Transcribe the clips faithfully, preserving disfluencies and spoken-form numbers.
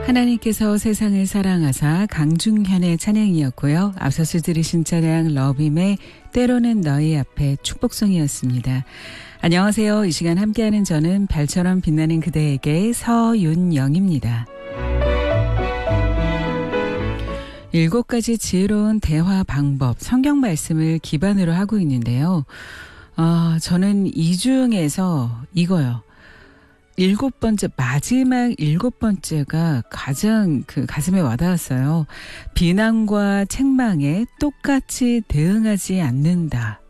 하나님께서 세상을 사랑하사 강중현의 찬양이었고요. 앞서서 들으신 찬양 러빔의 때로는 너희 앞에 축복송이었습니다. 안녕하세요. 이 시간 함께하는 저는 별처럼 빛나는 그대에게 서윤영입니다. 일곱 가지 지혜로운 대화 방법, 성경 말씀을 기반으로 하고 있는데요. 어, 저는 이 중에서 이거요. 일곱 번째, 마지막 일곱 번째가 가장 그 가슴에 와닿았어요. 비난과 책망에 똑같이 대응하지 않는다.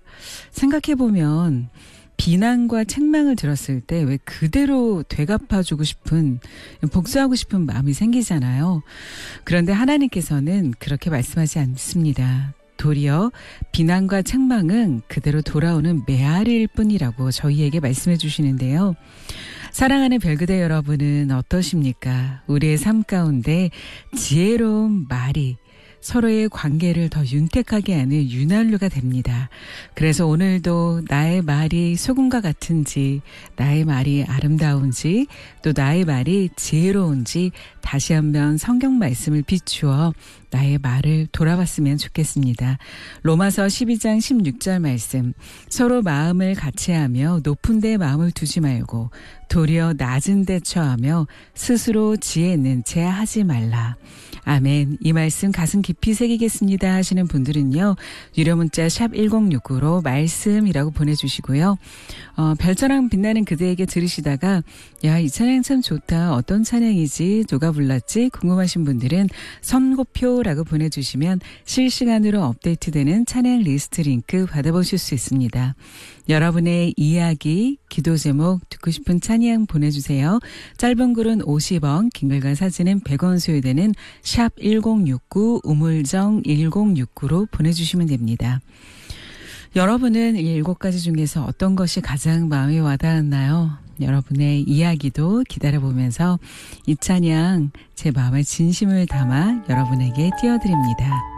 생각해보면 비난과 책망을 들었을 때 왜 그대로 되갚아주고 싶은, 복수하고 싶은 마음이 생기잖아요. 그런데 하나님께서는 그렇게 말씀하지 않습니다. 도리어 비난과 책망은 그대로 돌아오는 메아리일 뿐이라고 저희에게 말씀해 주시는데요. 사랑하는 별그대 여러분은 어떠십니까? 우리의 삶 가운데 지혜로운 말이 서로의 관계를 더 윤택하게 하는 윤활유가 됩니다. 그래서 오늘도 나의 말이 소금과 같은지, 나의 말이 아름다운지, 또 나의 말이 지혜로운지 다시 한번 성경 말씀을 비추어 나의 말을 돌아봤으면 좋겠습니다. 로마서 십이 장 십육 절 말씀. 서로 마음을 같이하며 높은 데 마음을 두지 말고 도리어 낮은 데 처하며 스스로 지혜 있는 채 하지 말라. 아멘. 이 말씀 가슴 깊이 새기겠습니다 하시는 분들은요. 유료 문자 샵 일공육구로 말씀이라고 보내주시고요. 어, 별처럼 빛나는 그대에게 들으시다가 야, 이 찬양 참 좋다. 어떤 찬양이지? 누가 불렀지? 궁금하신 분들은 선고표라고 보내주시면 실시간으로 업데이트되는 찬양 리스트 링크 받아보실 수 있습니다. 여러분의 이야기, 기도 제목, 듣고 싶은 찬양 보내주세요. 짧은 글은 오십 원, 긴 글과 사진은 백 원 소요되는 샵 일공육구, 우물정 일공육구로 보내주시면 됩니다. 여러분은 이 일곱 가지 중에서 어떤 것이 가장 마음에 와닿았나요? 여러분의 이야기도 기다려보면서 이 찬양 제 마음의 진심을 담아 여러분에게 띄워드립니다.